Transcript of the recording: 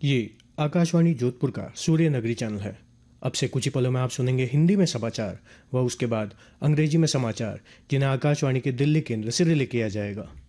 ये आकाशवाणी जोधपुर का सूर्य नगरी चैनल है। अब से कुछ ही पलों में आप सुनेंगे हिंदी में समाचार व उसके बाद अंग्रेजी में समाचार, जिन्हें आकाशवाणी के दिल्ली केंद्र से रिले किया जाएगा।